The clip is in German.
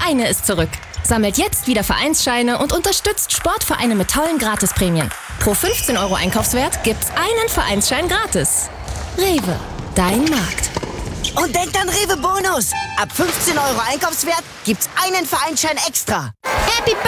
eine ist zurück. Sammelt jetzt wieder Vereinsscheine und unterstützt Sportvereine mit tollen Gratisprämien. Pro 15 € Einkaufswert gibt's einen Vereinsschein gratis. Rewe, dein Markt. Und denkt an Rewe Bonus. Ab 15 € Einkaufswert gibt's einen Vereinsschein extra. Happy